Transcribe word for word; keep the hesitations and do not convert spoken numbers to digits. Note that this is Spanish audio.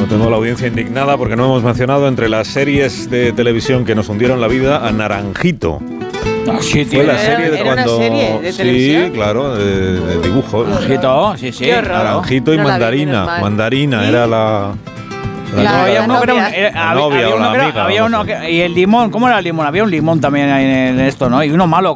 tengo la audiencia indignada porque no hemos mencionado entre las series de televisión que nos hundieron la vida a Naranjito. Ah, sí, Fue la serie de ¿Era cuando... una serie de sí, televisión? claro, de, de dibujos. Naranjito, sí, sí. Qué horror. Naranjito y No la vi, Mandarina. menos mal. Mandarina ¿Y? era la... La- la- había la uno que era un- novia. era- La había- novia había o uno la que era- amiga, había no uno sé. que- y el limón, ¿cómo era el limón? Había un limón también ahí en esto, ¿no? Y uno malo